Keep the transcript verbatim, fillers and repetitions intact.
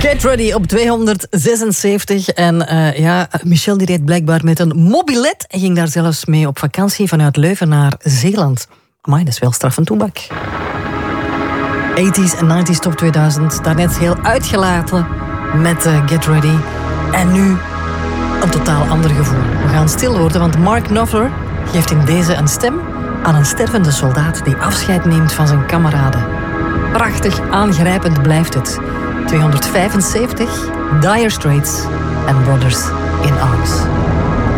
Get Ready op tweehonderdzesenzeventig. En uh, ja, Michel die reed blijkbaar met een mobilet en ging daar zelfs mee op vakantie vanuit Leuven naar Zeeland. Amai, dat is wel straffend toebak. tachtiger en negentiger top tweeduizend. Daarnet heel uitgelaten met uh, Get Ready. En nu een totaal ander gevoel. We gaan stil worden, want Mark Knopfler geeft in deze een stem aan een stervende soldaat die afscheid neemt van zijn kameraden. Prachtig, aangrijpend blijft het. tweehonderdvijfenzeventig, Dire Straits en Brothers in Arms.